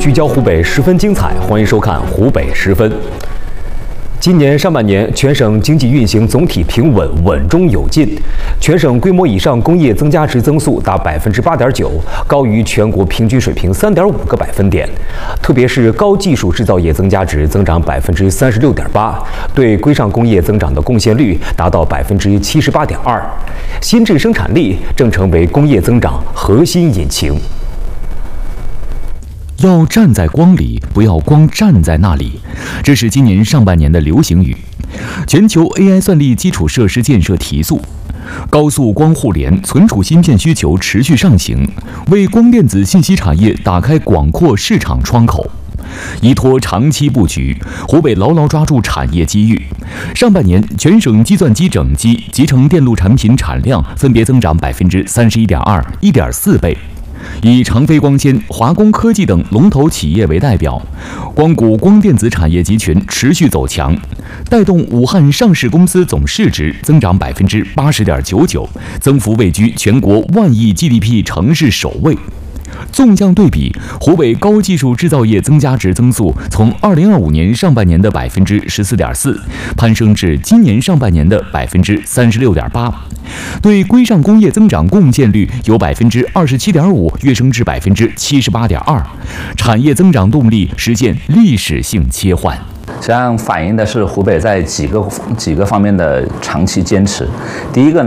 聚焦湖北，十分精彩，欢迎收看湖北十分。今年上半年，全省经济运行总体平稳，稳中有进。全省规模以上工业增加值增速达8.9%，高于全国平均水平3.5个百分点。特别是高技术制造业增加值增长36.8%，对规上工业增长的贡献率达到78.2%。新质生产力正成为工业增长核心引擎。 要站在光里，不要光站在那里，这是今年上半年的流行语。全球 AI 算力基础设施建设提速，高速光互联、存储芯片需求持续上行，为光电子信息产业打开广阔市场窗口。依托长期布局，湖北牢牢抓住产业机遇。上半年，全省计算机整机、集成电路产品产量分别增长31.2%、1.4倍。 以长飞光纤、华工科技等龙头企业为代表，光谷光电子产业集群持续走强，带动武汉上市公司总市值增长80.99%，增幅位居全国万亿 GDP 城市首位。 纵向对比，湖北高技术制造业增加值增速从2025年上半年的14.4%攀升至今年上半年的36.8%，对规上工业增长贡献率由27.5%跃升至78.2%，产业增长动力实现历史性切换。 实际上反映的是湖北在几个方面的长期坚持。第一个